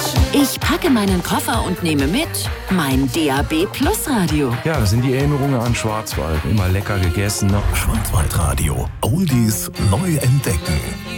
Ich packe meinen Koffer und nehme mit mein DAB Plus Radio. Ja, das sind die Erinnerungen an Schwarzwald. Immer lecker gegessen. Ne? Schwarzwaldradio. Oldies neu entdecken.